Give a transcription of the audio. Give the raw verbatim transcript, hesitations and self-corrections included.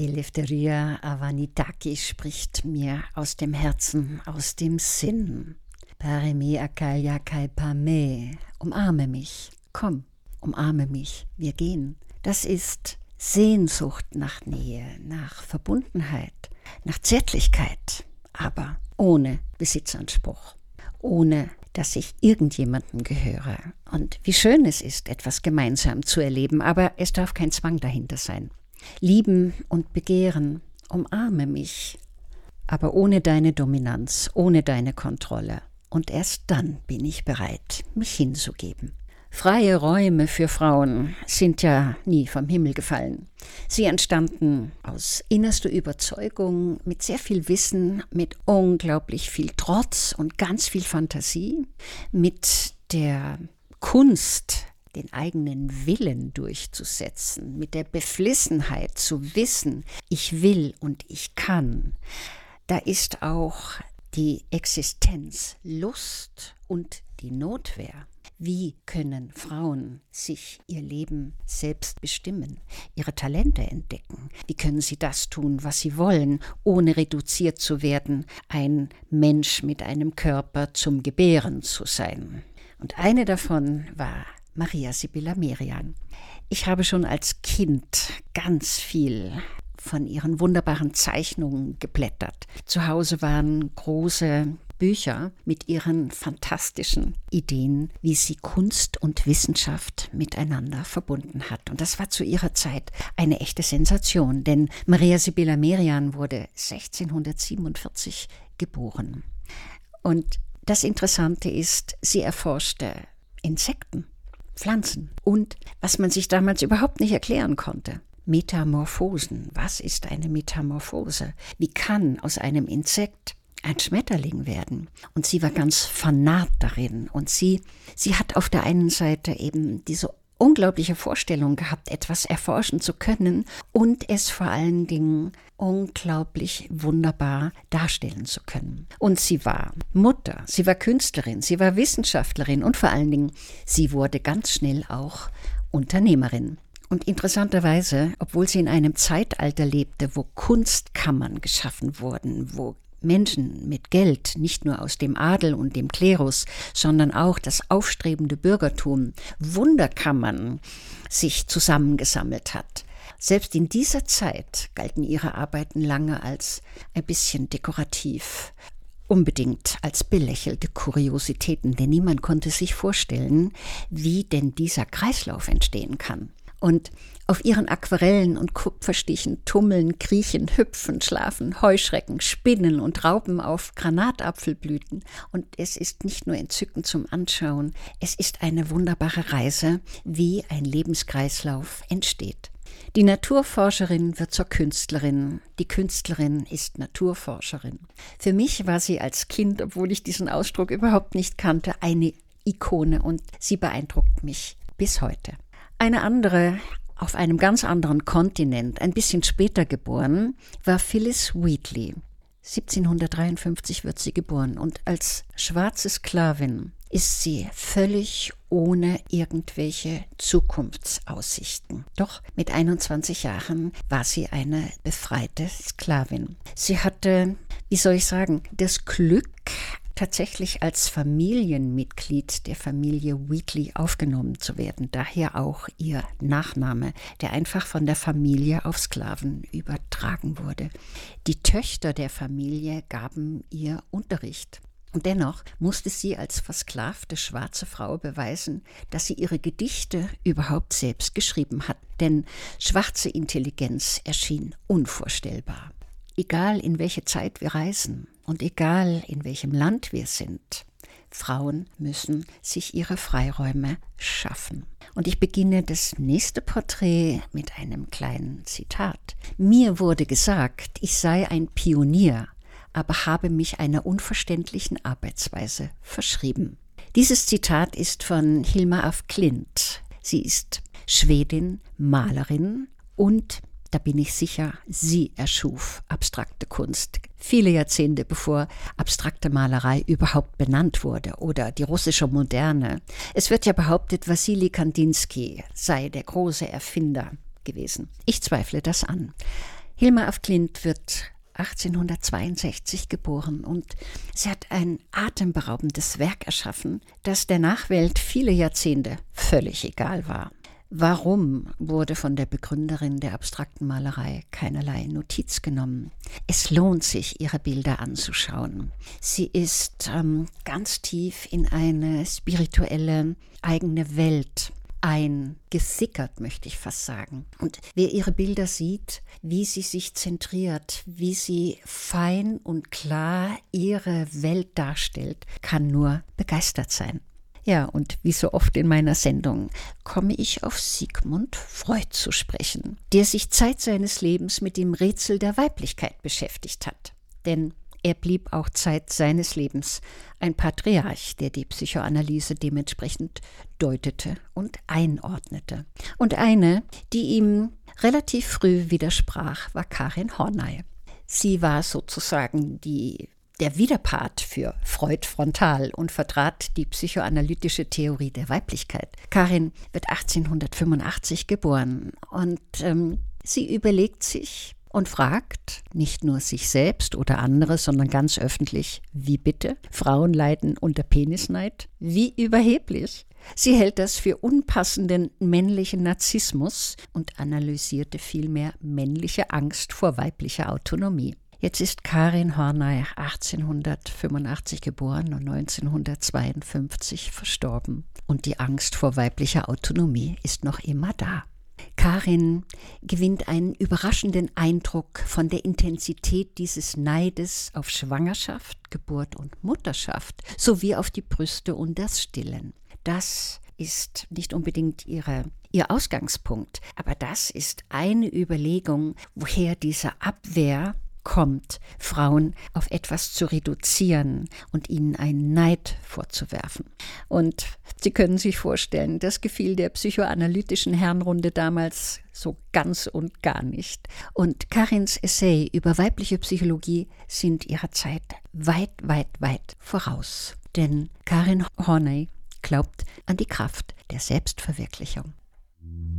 Eleftheria Avanitaki spricht mir aus dem Herzen, aus dem Sinn. Pareme akalya kalpame, umarme mich, komm, umarme mich, wir gehen. Das ist Sehnsucht nach Nähe, nach Verbundenheit, nach Zärtlichkeit, aber ohne Besitzanspruch, ohne dass ich irgendjemandem gehöre. Und wie schön es ist, etwas gemeinsam zu erleben, aber es darf kein Zwang dahinter sein. Lieben und begehren, umarme mich, aber ohne deine Dominanz, ohne deine Kontrolle. Und erst dann bin ich bereit, mich hinzugeben. Freie Räume für Frauen sind ja nie vom Himmel gefallen. Sie entstanden aus innerster Überzeugung, mit sehr viel Wissen, mit unglaublich viel Trotz und ganz viel Fantasie, mit der Kunst, den eigenen Willen durchzusetzen, mit der Beflissenheit zu wissen, ich will und ich kann. Da ist auch die Existenz, Lust und die Notwehr. Wie können Frauen sich ihr Leben selbst bestimmen, ihre Talente entdecken? Wie können sie das tun, was sie wollen, ohne reduziert zu werden, ein Mensch mit einem Körper zum Gebären zu sein? Und eine davon war Maria Sibylla Merian. Ich habe schon als Kind ganz viel von ihren wunderbaren Zeichnungen geblättert. Zu Hause waren große Bücher mit ihren fantastischen Ideen, wie sie Kunst und Wissenschaft miteinander verbunden hat. Und das war zu ihrer Zeit eine echte Sensation, denn Maria Sibylla Merian wurde sechzehnhundertsiebenundvierzig geboren. Und das Interessante ist, sie erforschte Insekten, Pflanzen und was man sich damals überhaupt nicht erklären konnte. Metamorphosen. Was ist eine Metamorphose? Wie kann aus einem Insekt ein Schmetterling werden? Und sie war ganz fanat darin. Und sie, sie hat auf der einen Seite eben diese unglaubliche Vorstellung gehabt, etwas erforschen zu können und es vor allen Dingen unglaublich wunderbar darstellen zu können. Und sie war Mutter, sie war Künstlerin, sie war Wissenschaftlerin und vor allen Dingen, sie wurde ganz schnell auch Unternehmerin. Und interessanterweise, obwohl sie in einem Zeitalter lebte, wo Kunstkammern geschaffen wurden, wo Menschen mit Geld, nicht nur aus dem Adel und dem Klerus, sondern auch das aufstrebende Bürgertum, Wunderkammern sich zusammengesammelt hat. Selbst in dieser Zeit galten ihre Arbeiten lange als ein bisschen dekorativ, unbedingt als belächelte Kuriositäten, denn niemand konnte sich vorstellen, wie denn dieser Kreislauf entstehen kann. Und auf ihren Aquarellen und Kupferstichen tummeln, kriechen, hüpfen, schlafen Heuschrecken, Spinnen und Raupen auf Granatapfelblüten. Und es ist nicht nur entzückend zum Anschauen, es ist eine wunderbare Reise, wie ein Lebenskreislauf entsteht. Die Naturforscherin wird zur Künstlerin, die Künstlerin ist Naturforscherin. Für mich war sie als Kind, obwohl ich diesen Ausdruck überhaupt nicht kannte, eine Ikone und sie beeindruckt mich bis heute. Eine andere, auf einem ganz anderen Kontinent, ein bisschen später geboren, war Phyllis Wheatley. siebzehnhundertdreiundfünfzig wird sie geboren und als schwarze Sklavin ist sie völlig ohne irgendwelche Zukunftsaussichten. Doch mit einundzwanzig Jahren war sie eine befreite Sklavin. Sie hatte, wie soll ich sagen, das Glück, tatsächlich als Familienmitglied der Familie Wheatley aufgenommen zu werden. Daher auch ihr Nachname, der einfach von der Familie auf Sklaven übertragen wurde. Die Töchter der Familie gaben ihr Unterricht. Und dennoch musste sie als versklavte schwarze Frau beweisen, dass sie ihre Gedichte überhaupt selbst geschrieben hat. Denn schwarze Intelligenz erschien unvorstellbar. Egal in welche Zeit wir reisen und egal in welchem Land wir sind, Frauen müssen sich ihre Freiräume schaffen. Und ich beginne das nächste Porträt mit einem kleinen Zitat. Mir wurde gesagt, ich sei ein Pionier, aber habe mich einer unverständlichen Arbeitsweise verschrieben. Dieses Zitat ist von Hilma af Klint. Sie ist Schwedin, Malerin und da bin ich sicher, sie erschuf abstrakte Kunst. Viele Jahrzehnte bevor abstrakte Malerei überhaupt benannt wurde oder die russische Moderne. Es wird ja behauptet, Wassili Kandinsky sei der große Erfinder gewesen. Ich zweifle das an. Hilma af Klint wird achtzehnhundertzweiundsechzig geboren und sie hat ein atemberaubendes Werk erschaffen, das der Nachwelt viele Jahrzehnte völlig egal war. Warum wurde von der Begründerin der abstrakten Malerei keinerlei Notiz genommen? Es lohnt sich, ihre Bilder anzuschauen. Sie ist ähm, ganz tief in eine spirituelle eigene Welt eingesickert, möchte ich fast sagen. Und wer ihre Bilder sieht, wie sie sich zentriert, wie sie fein und klar ihre Welt darstellt, kann nur begeistert sein. Ja, und wie so oft in meiner Sendung komme ich auf Sigmund Freud zu sprechen, der sich Zeit seines Lebens mit dem Rätsel der Weiblichkeit beschäftigt hat. Denn er blieb auch Zeit seines Lebens ein Patriarch, der die Psychoanalyse dementsprechend deutete und einordnete. Und eine, die ihm relativ früh widersprach, war Karin Horney. Sie war sozusagen die der Widerpart für Freud frontal und vertrat die psychoanalytische Theorie der Weiblichkeit. Karin wird achtzehnhundertfünfundachtzig geboren und ähm, sie überlegt sich und fragt nicht nur sich selbst oder andere, sondern ganz öffentlich, wie bitte? Frauen leiden unter Penisneid? Wie überheblich? Sie hält das für unpassenden männlichen Narzissmus und analysierte vielmehr männliche Angst vor weiblicher Autonomie. Jetzt ist Karin Horney achtzehnhundertfünfundachtzig geboren und neunzehnhundertzweiundfünfzig verstorben. Und die Angst vor weiblicher Autonomie ist noch immer da. Karin gewinnt einen überraschenden Eindruck von der Intensität dieses Neides auf Schwangerschaft, Geburt und Mutterschaft sowie auf die Brüste und das Stillen. Das ist nicht unbedingt ihre, ihr Ausgangspunkt, aber das ist eine Überlegung, woher diese Abwehr kommt, Frauen auf etwas zu reduzieren und ihnen einen Neid vorzuwerfen. Und Sie können sich vorstellen, das gefiel der psychoanalytischen Herrenrunde damals so ganz und gar nicht. Und Karins Essay über weibliche Psychologie sind ihrer Zeit weit, weit, weit voraus. Denn Karin Horney glaubt an die Kraft der Selbstverwirklichung.